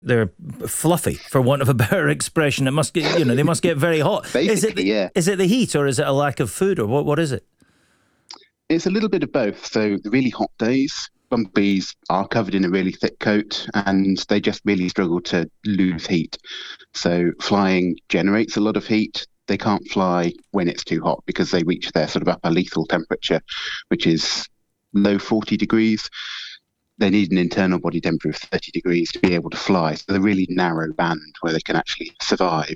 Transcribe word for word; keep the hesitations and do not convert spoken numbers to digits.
they're fluffy, for want of a better expression. It must get, you know, they must get very hot. Basically, is it the, yeah. Is it the heat, or is it a lack of food, or what? What is it? It's a little bit of both. So the really hot days, bumblebees are covered in a really thick coat, and they just really struggle to lose heat. So flying generates a lot of heat. They can't fly when it's too hot because they reach their sort of upper lethal temperature, which is low forty degrees. They need an internal body temperature of thirty degrees to be able to fly. So they're a really narrow band where they can actually survive.